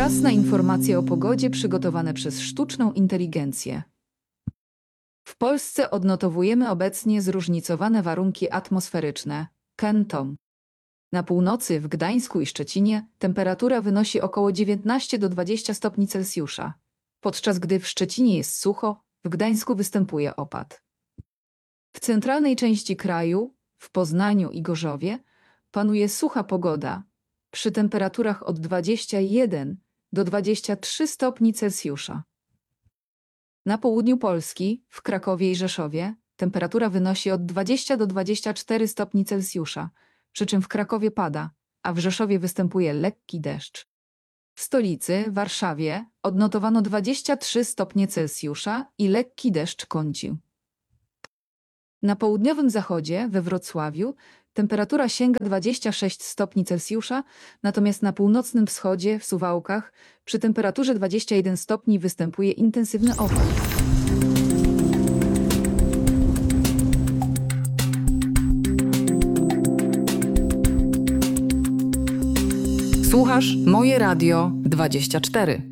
Czas na informacje o pogodzie przygotowane przez sztuczną inteligencję. W Polsce odnotowujemy obecnie zróżnicowane warunki atmosferyczne. KenTom. Na północy, w Gdańsku i Szczecinie, temperatura wynosi około 19 do 20 stopni Celsjusza, podczas gdy w Szczecinie jest sucho, w Gdańsku występuje opad. W centralnej części kraju, w Poznaniu i Gorzowie, panuje sucha pogoda, przy temperaturach od 21 do 23 stopni Celsjusza. Na południu Polski, w Krakowie i Rzeszowie, temperatura wynosi od 20 do 24 stopni Celsjusza, przy czym w Krakowie pada, a w Rzeszowie występuje lekki deszcz. W stolicy, Warszawie, odnotowano 23 stopnie Celsjusza i lekki deszcz kącił. Na południowym zachodzie, we Wrocławiu, temperatura sięga 26 stopni Celsjusza, natomiast na północnym wschodzie, w Suwałkach, przy temperaturze 21 stopni występuje intensywny opad. Słuchasz Moje Radio 24.